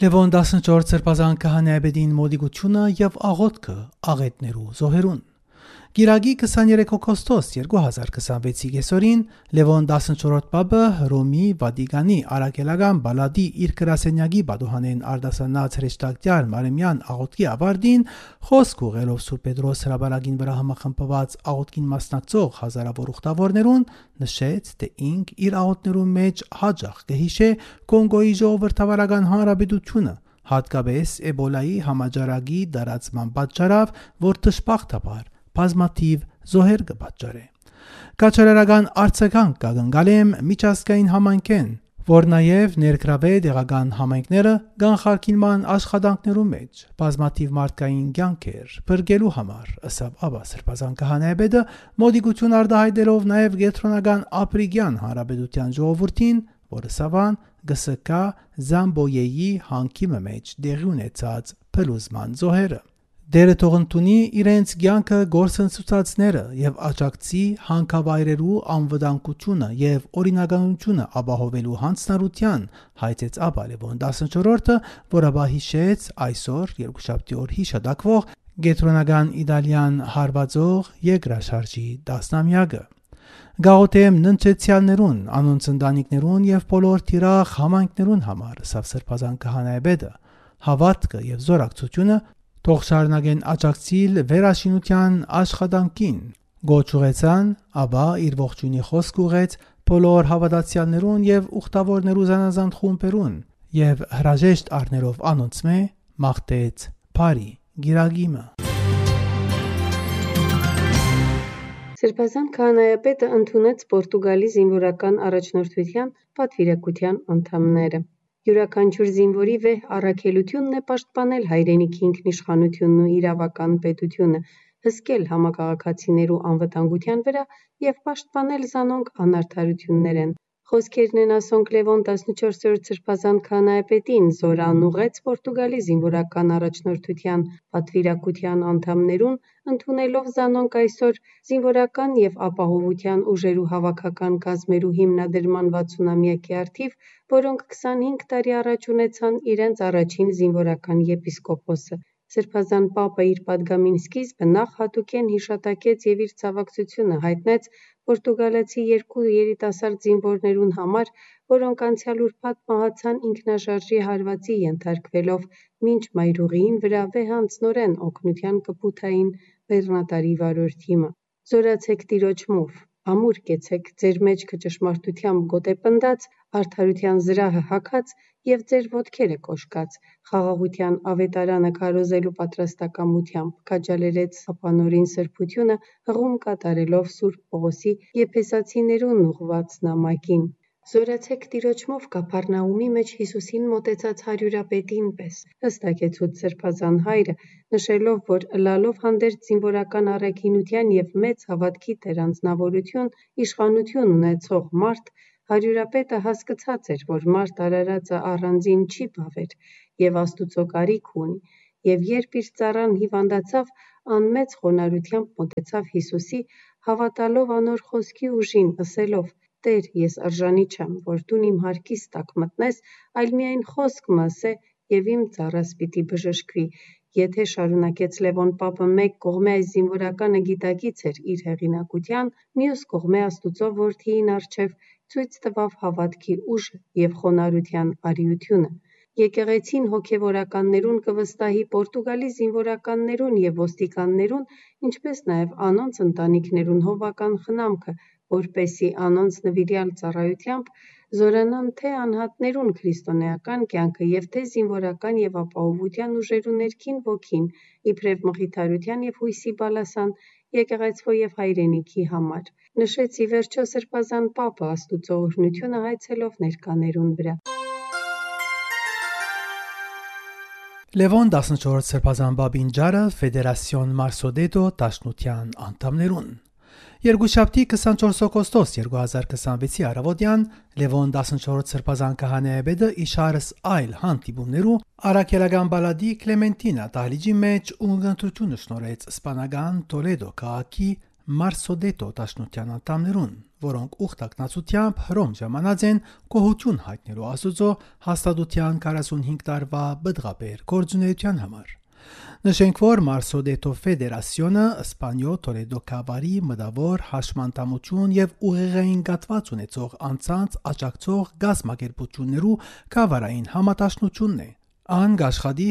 Լևոն 14 սրբազան քահանայապետին մոդիգությունը եւ աղոթքը աղետներու զոհերուն։ Գիրագի 23 օգոստոս 2026-ի կեսօրին Լևոն 14-րդ պապը Հռոմի Վատիկանի արաքելական բալադի իր գրասենյակի բադուհանեն արդասանած հրեշտակտյար Մարեմյան աղոթքի ավարտին խոսք ուղղելով Սուրբ Պետրոս հրապարակին վրա համախմբված աղոթքին մասնակցող հազարավոր ուխտավորներուն նշեց, թե ինք իր աղոթներու մեջ հաճախ կհիշե Կոնգոյի ժողովրդավարական հանրապետությունը, հատկապես Էբոլայի համաճարակի դարացման պատճառով, որ դժբախտաբար բազմաթիվ զոհեր կպատճառե։ Կաչարարական արձագանք կգնգալեմ միջազգային համայնքեն, որ նաև ներգրավե տեղական համայնքները կանխարգելման աշխատանքներու մեջ բազմաթիվ մարդկային կյանքեր բրգելու համար, ըստ Աբա սրբազան քահանայապետը մոդիգություն արտահայտելով նաև Գետրոնական Աֆրիկյան Հանրապետության ժողովրդին, որը սավան գսկա Զամբոյեի հանքիմը մեջ դեղի ունեցած փլուզման զոհերը։ Դերը թողնտունի իրենց կյանքը գործընծուցածները եւ աջակցի հանքավայրերու անվտանգությունը եւ օրինականությունը ապահովելու հանձնարարության հայցեց Աբա Լևոն 14-ը, որը հիշեց այսօր երկուշաբթի օր հիշադակվող Գետրոնական Իտալիան հարվածող երկրաշարժի 10-ամյակը։ Գաղութեմ ննչեցյալներուն, անոնց ընտանիքներուն եւ բոլոր թիրախ համայնքներուն համար սրբազան քահանայապետը հավատքը եւ զորակցությունը թող շարունակեն աջակցիլ վերաշինության աշխատանքին։ Գոչ ուղեցան, Աբա իր ողջույնի խոսք ուղեց բոլոր հավատացյալներուն եւ ուխտավորներու զանազան խումբերուն եւ հրաժեշտ առներով անոնցմե մաղթեց Փարի գիրագիմը։ Սրբազան քահանայապետը ընդունեց Պորտուգալի զինվորական առաջնորդության պատվիրակության անդամները։ Յուրաքանչյուր զինվորի վեհ առաքելությունն է պաշտպանել հայրենիքի ինքնիշխանությունն ու իրավական պետությունը, հսկել համակարգացիներու անվտանգության վրա եւ պաշտպանել զանոնք անարդարություններեն։ Խոսքերն են ասոնք Լևոն 14-րդ սրբազան քահանայապետին զորան ուղեց Պորտուգալի զինվորական առաջնորդության պատվիրակության անդամներուն, ընդունելով զանոնք այսօր զինվորական եւ ապահովության ուժերու հավաքական կազմերու հիմնադրման 60-ամյակի առթիվ, որոնք 25 տարի առաջ ունեցան իրենց առաջին զինվորական եպիսկոպոսը։ Սրբազան պապը իր պատգամին սկիզբը նախ հատուկեն հիշատակեց եւ իր ցավակցությունը հայտնեց պորտուգալացի երկու երիտասարդ զինվորներուն համար, որոնք անցյալ ուրբաթ մահացան ինքնաշարժի հարվածի ենթարկվելով, մինչ մայրուղիին վրա վեհանձնորեն օգնության կպութային բեռնատարի վարորդիմը։ Զորացեք Տիրոջմով, ամուր կեցեք ձեր մեջքը ճշմարտությամբ գոտեպնդած, արդարության զրահը հագած եւ ձեր ոտքերը կոշկած, խաղաղության ավետարանը քարոզելու պատրաստակամությամբ, քաջալերեց ապանորին սրբությունը հղում կատարելով Սուրբ Պողոսի եփեսացիներուն ուղված նամակին։ Զորացեք Տիրոջմով Կափառնաումի մեջ Հիսուսին մոտեցած հարյուրապետին պես, հստակեցուց սրբազան հայրը, նշելով, որ ըլլալով հանդերձ զինվորական առաքինության եւ մեծ հավատքի տեր անձնավորություն, իշխանություն ունեցող մարդ, հարյուրապետը հասկացած էր, որ մարդ արարածը առանձին չի բավեր եւ Աստուծո կարիք ունի, եւ երբ իր ծառան հիվանդացավ, անմեծ խոնարհությամբ մոտեցավ Հիսուսի, հավատալով անոր խոսքի ուժին, ասելով. Տեր, ես արժանի չեմ, որ դու իմ հարկիս տակ մտնես, այլ միայն խոսք ասե եւ իմ ծառաս պիտի բժշկվի։ Եթե շարունակեց Լևոն պապը մեկ կողմե այս զինվորականը գիտակից էր իր հեղինակության, մյուս կողմե Աստուծո որդիին առջև ցույց տվավ հավատքի ուժը եւ խոնարհության արիությունը։ Եկեղեցին հոգևորականներուն կվստահի Պորտուգալի զինվորականներուն եւ ոստիկաններուն, ինչպես նաեւ անոնց ընտանիքներուն հովական խնամքը, որպեսի անոնց նվիրյալ ծառայությամբ զորանան թե անհատներուն քրիստոնեական կյանքը եւ թե զինվորական եւ ապահովության ուժերու ներքին ոգին, իբրև մխիթարության եւ հույսի բալասան եկեղեցվո եւ հայրենիքի համար։ Նշեց ի վերջո սրբազան պապը Աստուծո օրհնությունը հայցելով ներկաներուն վրա։ Լևոն 14 սրբազան պապին ջարը Ֆեդերասիոն Մարսոդետո Տաշնության անդամներուն։ Երկուշաբթի 24 օգոստոս 2026-ի առավոտյան Լևոն 14 սրբազան քահանայապետը իշարս այլ հանդիպումներու արաքելական բալադի Կլեմենտինա դահլիճի մեջ ունգընտրությունը շնորհեց իսպանական Տոլեդո քաղաքի Մարսոդետո դաշնության անդամներուն, որոնք ուխտակնացությամբ հռոմ ժամանած են գոհություն հայտնելու Աստուծո հաստատության 45 տարվա բդղաբեր գործունեության համար։ Նշենք, որ Մարսոդետո ֆեդերասիոնը Իսպանիո Տոլեդո քաղաքի մտավոր հաշմանդամություն եւ ուղեղային գատված ունեցող անձանց աջակցող գազམ་ակերպություններու կավարային համատաշնությունն է։ Ան գաշխատի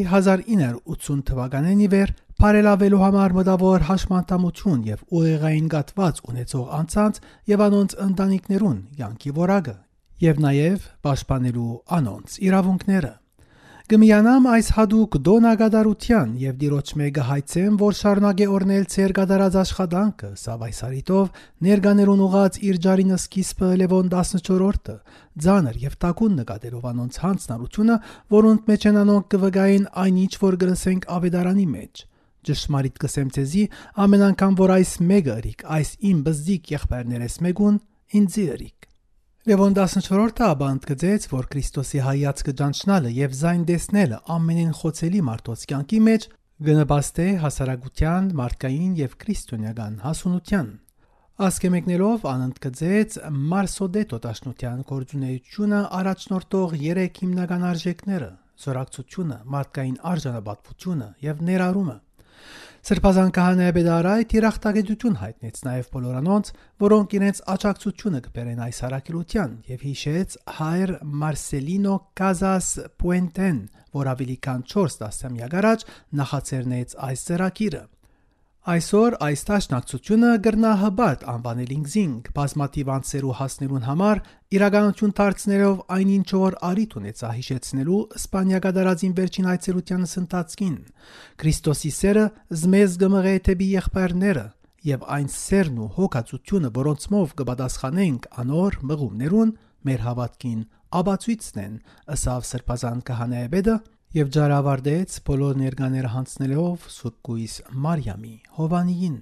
1980 թվականին ի վեր բարելավելու համար մտավոր հաշմանդամություն եւ ուղեղային գատված ունեցող անձանց եւ անոնց ընտանիքներուն յանքի որակը եւ նաեւ պաշտպանելու անոնց իրավունքները։ Գմիանամ այս հadouk դոնագադարության եւ դիրոջ մեգը հայցեմ, որ շարունակե օրնել ցեր գդարած աշխատանքը, սավ այս հարիտով ներկաներուն ուղած իր ջարինը սկիզբը Լևոն 14-ը, ձանր եւ տակուն նկատելով անոնց հանցնարությունը, որոնց մեջ են անոնք կվգային այնինչ որ գրսենք ավետարանի մեջ։ Ճշմարիտ կսեմ ցեզի, ամեն անգամ որ այս մեգը ըրիկ, այս իմ բզդիկ եղբայրներես մեգուն, ինձի ըրիկ։ Լևոն 14-ը abant գծեց, որ Քրիստոսի հայացքը ճանչնալը եւ զայն դեսնելը ամենին խոցելի մարդոց կյանքի մեջ գնաբաստե հասարակության, մարդկային եւ քրիստոնեական հասունության։ Ասկեմեկներով անընդ գծեց Մարսոդետո դաշնության գործունեությունը առաջնորդող 3 հիմնական արժեքները՝ զորակցությունը, մարդկային արժանապատվությունը եւ ներառումը։ Սրբազան քահանայապետարայ թիրախտագիտություն հայտնեց նաև բոլոր անոնց, որոնք իրենց աջակցությունը կբերեն այս հարակիրության եւ հիշեց հայր Մարսելինո Կազաս Պուենտեն, որ ավելի քան 4 տասնամյակ առաջ նախաձեռնեց այս ծրագիրը։ Այսօր այս տաշնակցությունը գրնահբատ անվանելինք զինք, բազմաթիվ անձերու հասնելուն համար իրականություն դարձնելով այնինչ որ արիթ ունեցա հիշեցնելու Իսպանիա վերջին այցելության ընթացքին։ Քրիստոսի սերը զմեզ գմղե թեպի եղբայրները եւ այն սերն ու հոգացությունը, որոնցմով կպատասխանենք անոր մղումներուն, մեր հավատքին աբացույցն են, ըսավ սրբազան քահանայապետը եւ ջարավարդեց բոլոր ներկաները հանցնելով Սուրբ Գույս Մարիամի Հովանիին։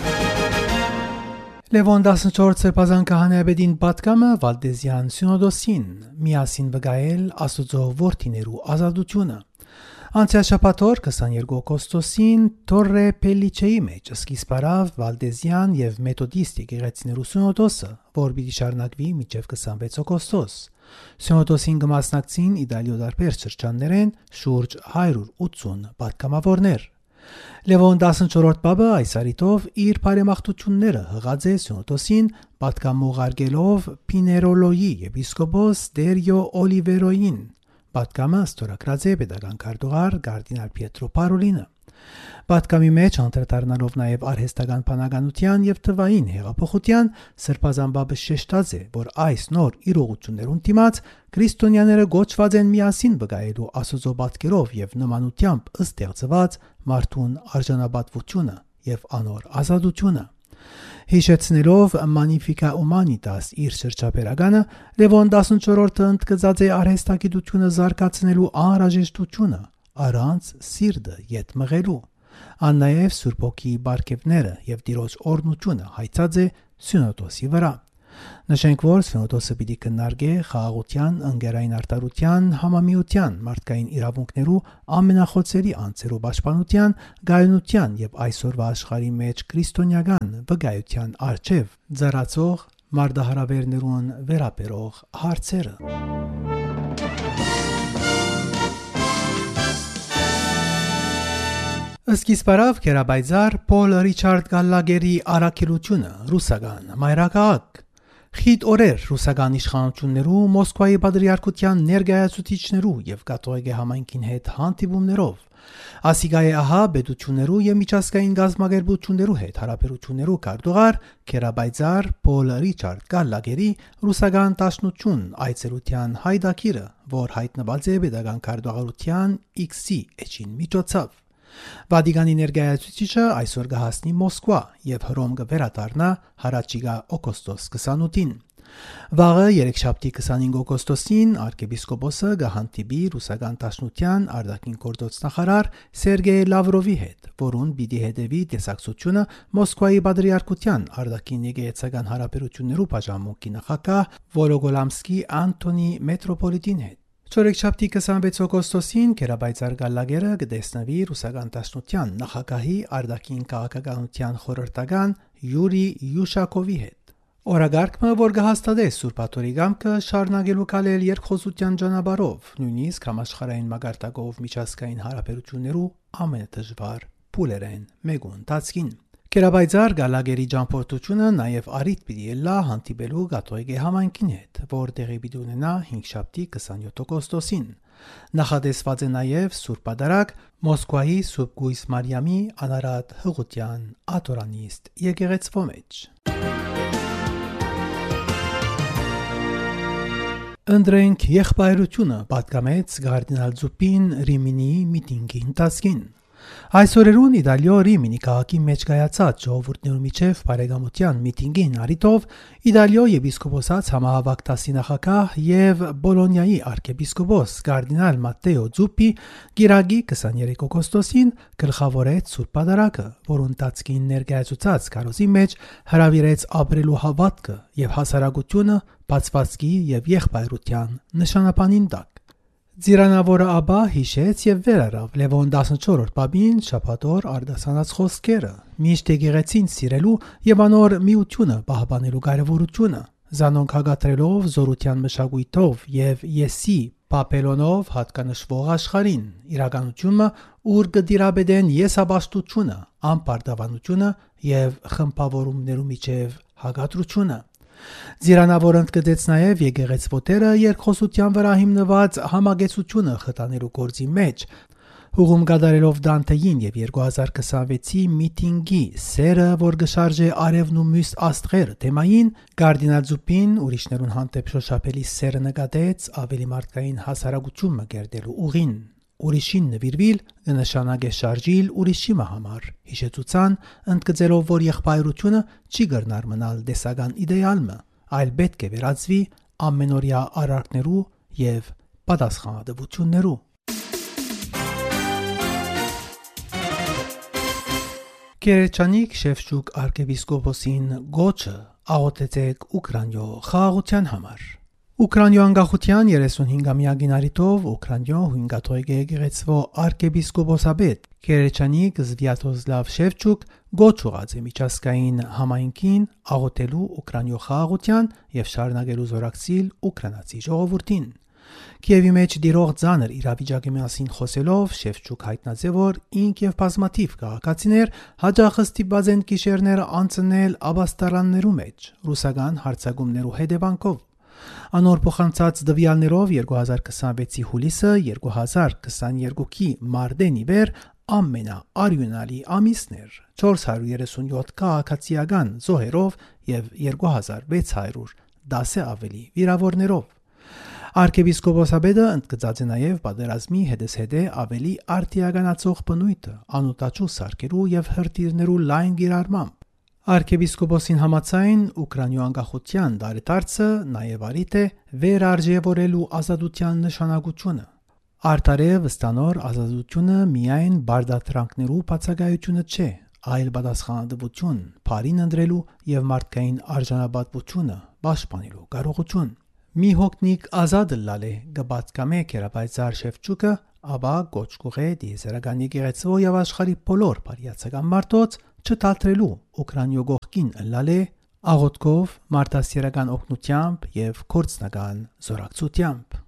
Լևոն 14 սրբազան քահանայապետին պատկամը Վալդեզյան Սինոդոսին միասին վկայել Աստուծո որդիներու ազատությունը։ Անցյալ շաբաթօր 22 օգոստոսին Թորրե Պելիչեի մեջ սկիզբ առավ Վալդեզյան եւ Մեթոդիստ եկեղեցիներու Սինոդոսը, որ պիտի շարունակվի մինչեւ 26 օգոստոս։ Սինոդոսին կմասնակցին Իտալիո դարբեր շրջաններեն շուրջ 180 պատգամավորներ։ Լևոն 14-րդ պապը այս արիտով իր բարեմաղթությունները հղած է Սինոդոսին պատգամուղարկելով Պիներոլոյի եպիսկոպոս Դերիո Օլիվերոյին։ Պատգամը ստորագրած է պետական քարտուղար Կարդինալ Պիետրո Պարոլինը։ Պատգամի մեջ անդրադառնալով նաև արհեստական բանականության եւ թվային հեղափոխության, սրբազան պապը շեշտած է, որ այս նոր իրողություններուն դիմաց քրիստոնյաները գոչված են միասին վկայելու Աստծո պատկերով եւ նմանությամբ ստեղծված մարդուն արժանապատվությունը եւ անոր ազատությունը։ Հիշեցնելով Magnificat Humanitas իր շրջապերականը, Լևոն 14-ը ընդգծած է արհեստագիտությունը զարգացնելու անհրաժեշտությունը առանց սիրտը յետ մղելու։ Ան նաև Սուրբ Հոգի բարգևները եւ Տիրոջ օրհնությունը հայցած է Սինոդոսի վրա։ Նշենք, որ Սինոդոսը պիտի քննարկե խաղաղության, ընկերային արտարության, համամիության, մարդկային իրավունքներու ամենախոցերի անձերու պաշտպանության, գայունության եւ այսօրվա աշխարհի մեջ քրիստոնեական վկայության արժեվ ծառացող մարդահրավերներուն վերաբերող հարցերը։ Սկիզբարավ Կերաբայձար Պոլ Ռիչարդ Գալլագերի առաքելությունը ռուսական մայրաքաղաք։ Խիտ օրեր ռուսական իշխանություններու Մոսկվայի պատրիարքության ներկայացուցիչներու եւ կաթողիկե համայնքին հետ հանդիպումներով ասիգայի ահա պետություններու եւ միջազգային գազམ་ակերպություններու հետ հարաբերություններու քարտուղար Կերաբայձար Պոլ Ռիչարդ Գալլագերի ռուսական դաշնություն այցելության հայդակիրը, որ հայտնված է պետական քարտուղարության X-ի էջին միջոցով։ Վատիկանի ներկայացուցիչը այսօր կհասնի Մոսկվա եւ Հռոմ կվերադառնա հառաջիկա օգոստոս 28-ին։ Վաղը երեքշաբթի 25 օգոստոսին arczepiskopos-ը կհանդիպի ռուսական դաշնության արտաքին գործոց նախարար Սերգեյ Լավրովի հետ, որուն պիտի հետևի տեսակցությունը Մոսկվայի պատրիարքության արտաքին եկեղեցական հարաբերություններու բաժանմունքի նախագահ Վոլոգոլամսկի Անտոնի մետրոպոլիտին հետ։ Չորեքշաբթի 26 օգոստոսին Կերաբայձար Գալլագերը կտեսնվի ռուսական դաշնության նախագահի արտաքին քաղաքականության խորհրդական Յուրի Յուշակովի հետ։ Օրագարկը, որ կհաստատե Սուրբ Աթորի գամքը շարունակելու կալել երկխոսության ճանապարհով, նույնիսկ համաշխարհային մակարդակով միջազգային հարաբերություններու ամենադժվար փուլերեն մեկուն տածքին։ Կերաբայձար գալագերի ճամփորդությունը նաև արիտ պիտի ելլա հանդիպելու Կաթողիկե համայնքին հետ, որ տեղի պիտի ունենա 5-շաբթի 27 օգոստոսին։ Նախատեսված է նաև Սուրբ Պատարագ Մոսկվայի Սուրբ Գույս Մարիամի անարատ հղության աթորանիստ եկեղեցվո մեջ։ Ընդրենք եղբայրությունը պատկամեց Կարդինալ Զուպին Ռիմինի միտինգի ընթացքին։ Այսօրերուն Իտալիո Ռիմինի քաղաքի մեջ կայացած ժողովուրդներու միջև բարեկամության միտինգին առիթով Իտալիո եպիսկոպոսած համահավաք դասինախագահ եւ Բոլոնիայի arczepiskopos Կարդինալ Մատտեո Զուպի գիրագի 23 օգոստոսին գլխավորեց Սուրբ Պատարագը, որոնց տածքին ներկայացուցած կարոզի մեջ հրավիրեց ապրելու հավատքը եւ հասարակությունը բացվածքի եւ եղբայրության նշանապանին տակ։ Ձիրանավորը աբա հիշեց եւ վերարավ Լևոն 14-րդ պապին շաբաթօր արդասանած խոսքերը, միշտ եկեղեցին սիրելու եւ անոր միությունը պահպանելու կարեւորությունը, զանոնք հագատրելով զորության մշակույթով եւ եսի պապելոնով հատկանշվող աշխարհին, իրականությունը, ուր կդիրաբեդեն եսաբաշտությունը, անպարտավանությունը եւ խմբավորումներու միջև հագատրությունը։ Ձիրանավորը ընդգծեց նաև եկեղեցվոտերը երկխոսության վրա հիմնված համագեցությունը խթանելու գործի մեջ, հուղում կատարելով Դանթեին եւ 2026-ի միտինգի սերը, որ գշարժե արևն ու մյուս աստղեր թեմային, Կարդինալ Զուպին ուրիշներուն հանդեպ շոշափելի սերը նկատեց ավելի մարդկային հասարակություն մկերտելու ուղին։ Ուրիշին նվիրվել կնշանակե շարժիլ ուրիշի համար, հիշեցուցան ընդգծելով, որ եղբայրությունը չի կրնար մնալ դեսական իդեալը, այլ պետք է վերածվի ամենօրյա արարքներու եւ պատասխանատվություններու։ Կերեչանիկ Շևչուկ arczepiskoposին գոչը աղոթեցեք Ուկրաինո խաղաղության համար։ Ուկրաինո անկախության 35-ամյակին առիթով Ուկրաինո հույն եկեղեցվո arczepiskoposabet Կերեչանիկ Զվյատոսլավ Շևչուկ գոչ ուղղած է միջազգային համայնքին աղոթելու Ուկրաինո խաղաղության եւ շարունակելու զորակցիլ ուկրաինացի ժողովրդին։ Կիևի մեջ դիրող ցաներ իրավիճակի մասին խոսելով Շևչուկ հայտնացե, որ ինք եւ բազմաթիվ քաղաքացիներ հաջող ստիպված են գիշերները անցնել աբաստարաններու մեջ ռուսական հարձակումներու հետևանքով։ Անոր փոխանցած դվյալներով 2026-ի հուլիսը 2022-ի մարտենի վեր ամենաարյունալի ամիսներ 437 քաղաքացիական զոհերով եւ 2610 ավելի վիրավորներով։ Arczepiskoposabedը ընդգծած է նաև պատերազմի հետզհետե ավելի արտիականացող բնույթը, անօտաչու սարքերու եւ հրթիռներու լայն գիրառմամբ։ Arczepiskoposին համաձայն Ուկրաինո անկախության դարետարցը նաև արիտ է վերարժևորելու ազատության նշանակությունը։ Արտարև ստանոր ազատությունը միայն բարդատրանքներու բացակայությունը չէ, այլ պատասխանատվություն, բարին ընտրելու եւ մարդկային արժանապատվությունը պաշտպանելու կարողություն։ Մի հոգնիկ ազատ լալե գբացկամե կերապայցար Շևչուկը աբա գոչ կուղե դիեզերական եկեղեցու եւ աշխարհի բոլոր բարիացական մարդոց չթատրելու Ուկրաինո գողքին լալե աղոթքով մարդասիրական օգնությամբ եւ կորցնական զորակցությամբ։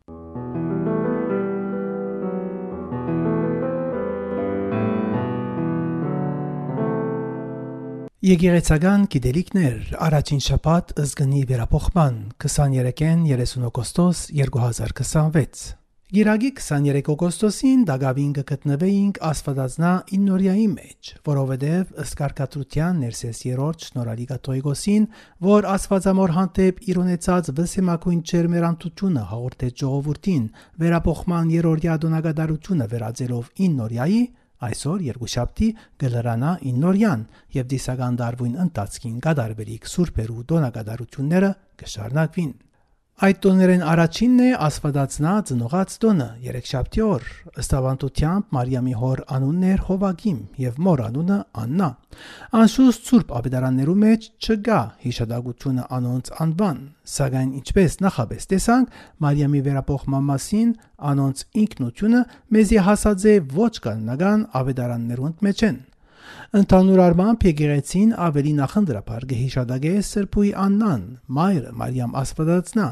Եկեղեցական գիտելիքներ առաջին շաբաթ ըզգնի վերափոխման 23-ին 30 օգոստոս 2026 Գիրագի 23 օգոստոսին դագավին կգտնվեինք Աստվածածնա իննորիայի մեջ, որովհետև ըստ կարգադրության ներսես երրորդ շնորհալի կաթողիկոսին, որ Աստվածամոր հանդեպ իր ունեցած վսեմակույն ջերմերանտությունը հաղորդեց ժողովրդին վերափոխման երրորդյա դոնակատարությունը վերածելով իննորիայի, այսօր երկուշաբթի գլրանա իննորյան եւ դիսական դարվույն ընթացքին կդարբերիկ սուրբերու դոնակատարությունները կշարունակվին։ Այդ տոներեն առաջինն է Աստվածածնա ծնողած տոնը երեքշաբթի օր, ըստ ավանդությամբ Մարիամի հոր անունն էր Հովակիմ եւ մոր անունը Աննա։ Անշուշտ Սուրբ Աբեդարաններու մեջ չկա հիշադակությունը անոնց անվան, սակայն ինչպես նախապես տեսանք Մարիամի վերափոխման մասին անոնց ինքնությունը մեզի հասած է ոչ կանոնական աբեդարաններուն մեջ են։ Ընդհանուր առմամբ եկեղեցին ավելի նախընտրապար գհիշադագե Սրբուհի Աննան, մայրը Մարիամ Աստվածածնա։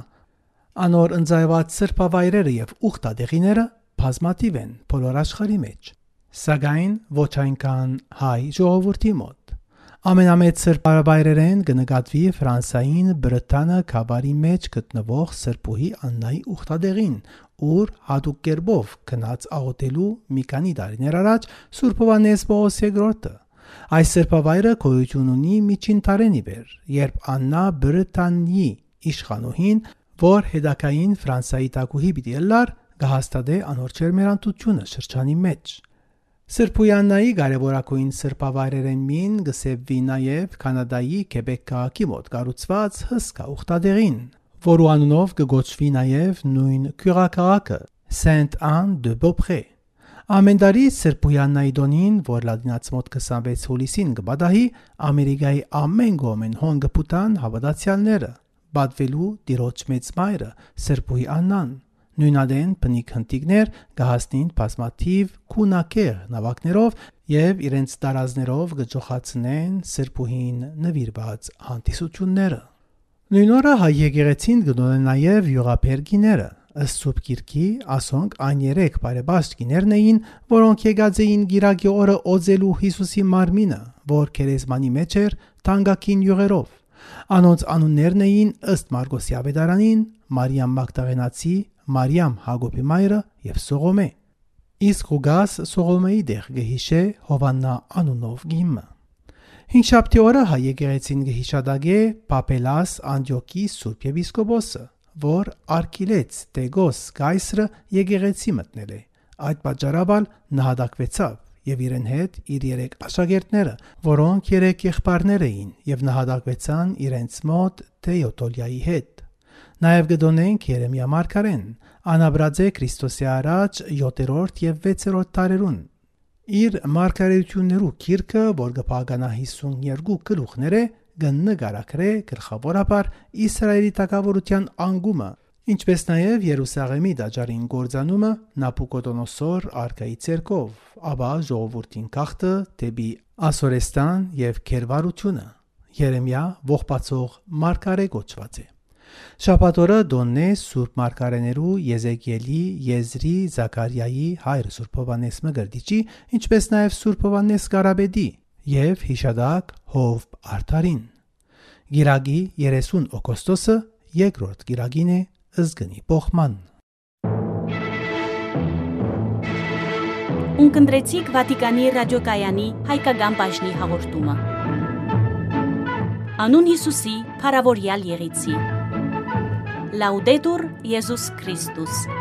Անոր ընձայված սրբավայրերը եւ ուխտադեղիները բազմաթիվ են բոլոր աշխարհի մեջ, սակայն ոչ այնքան հայ ժողովրդի մոտ։ Ամենամեծ սրբավայրերեն կնկատվի Ֆրանսիային Բրտանը Քաբարի մեջ գտնվող Սրբուհի Աննայի ուխտադեղին, ուր հատուկ կերպով գնաց աղոթելու մի քանի տարիներ առաջ Սուրբ Հովհաննես Պողոս II։ Այս սրբավայրը գոյություն ունի միջին տարենի վեր, երբ Աննա Բրտանիի իշխանուհին, որ հետագային Ֆրանսիայի տակուհի պիտի ըլլար, կհաստատե անոր ջերմերանդությունը շրջանի մեջ։ Սրբուհի Աննայի կարևորագույն սրբավայրերեն մին գսեվվի նաև Կանադայի Քեբեկ քաղաքի մոտ կառուցված հսկա ուխտադեղին, որու անունով կգոչվի նաև նույն քյուրաքաղաքը Sainte-Anne-de-Beaupré։ Ամեն տարի Սրբուհի Աննայի տոնին, որ լատինաց մոտ 26 հուլիսին կբադահի, Ամերիկայի ամեն կողմեն հոն կփութան հավատացյալները, պատվելու Տիրոջ մեծ մայրը Սրբուհի Աննան։ Նույնադեն բնիկ հնտիկներ կհասնին բազմաթիվ քունակեր նավակներով եւ իրենց տարազներով կջոխացնեն Սրբուհին նվիրված հանդիսությունները։ Նույն օրը հայ եկեղեցին կդոնեն նաև յուղափերգիները, ըստ Սուրբ Գիրքի, ասոնք այն 3 բարեբաստ գիներն էին, որոնք եկած էին գիրակի օրը օձելու Հիսուսի մարմինը, որ քերեզմանի մեջ էր թանկագին յուղերով։ Անոնց անուններն էին ըստ Մարգոսի ավետարանին Մարիամ Մագդաղենացի, Մարիամ Հակոբի մայրը եւ Սողոմե։ Իսկ Ղուգաս Սողոմեի դեղ գհիշե Հովաննա անունով գիմը։ Հինգշաբթի օրը հայ եկեղեցին գհիշադագե Պապելաս Անտիոքի Սուրբ Եպիսկոպոսը, որ արկիլեց Տեգոս Գայսրը եկեղեցի մտնել է։ Այդ պատճառաբար նահատակվեցավ եւ իրեն հետ իր 3 աշակերտները, որոնք 3 եղբայրներ էին եւ նահատակվեցան իրենց մոտ Թեոդոլիայի հետ։ Նաև գդոնենք Երեմիա մարգարեն, անաբրած է Քրիստոսի առաջ 7-րդ եւ 6-րդ տարերուն։ Իր մարգարեություններու գիրքը, որ կփականա 52 գլուխներ է, կնկարագրե գլխավորաբար Իսրայելի թագավորության անկումը, ինչպես նաև Երուսաղեմի դաջարին գործանումը Նաբուկոդոնոսոր արքայի ցերկով, ապա ժողովրդին գախտը դեպի Ասորեստան եւ քերվարությունը։ Երեմիա ողբացող մարգարե կոչված է։ Շաբաթ օրը դոննե Սուրբ մարգարեներու Եզեկիելի, Եզրի, Զաքարիայի, հայր Սուրբ Հովհաննես Մկրտիչի, ինչպես նաև Սուրբ Հովհաննես Կարապետի եւ հիշադակ Հովբ Արդարին։ Գիրագի 30 օգոստոսը երկրորդ գիրագին է ըզգնի փոխման։ Ունկնդրեցիք Վատիկանի ռադիոկայանի հայկական բաժնի հաղորդումը։ Անուն Հիսուսի, փառավորյալ եղեցի։ Լաուդետուր Եզուս Քրիստոս։